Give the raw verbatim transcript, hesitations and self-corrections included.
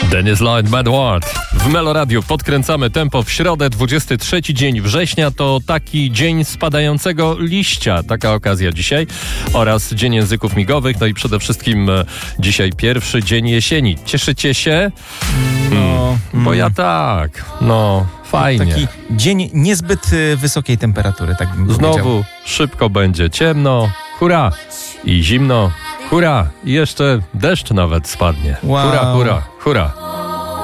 Dennis Lloyd, Mad World. W Meloradiu podkręcamy tempo w środę, dwudziesty trzeci dzień września. To taki dzień spadającego liścia. Taka okazja dzisiaj. Oraz Dzień Języków Migowych. No i przede wszystkim e, dzisiaj pierwszy dzień jesieni. Cieszycie się? No, mm, bo ja tak. No, fajnie. Taki dzień niezbyt y, wysokiej temperatury, tak bym Znowu powiedział. szybko będzie ciemno. Hurra! I zimno. Hurra! I jeszcze deszcz nawet spadnie. Wow. Hurra, hurra, hurra.